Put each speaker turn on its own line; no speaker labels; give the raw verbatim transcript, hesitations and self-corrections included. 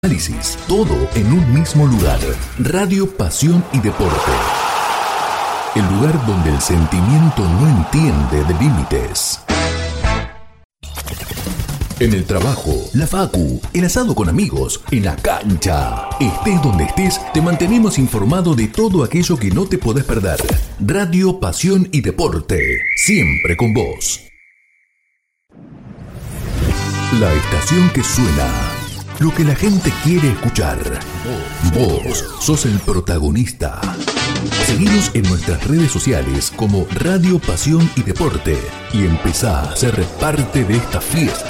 Análisis, todo en un mismo lugar. Radio, pasión y deporte. El lugar donde el sentimiento no entiende de límites. En el trabajo, la facu, el asado con amigos, en la cancha. Estés donde estés, te mantenemos informado de todo aquello que no te podés perder. Radio, pasión y deporte. Siempre con vos. La estación que suena. Lo que la gente quiere escuchar. Vos sos el protagonista. Seguinos en nuestras redes sociales como Radio, Pasión y Deporte y empezá a ser parte de esta fiesta.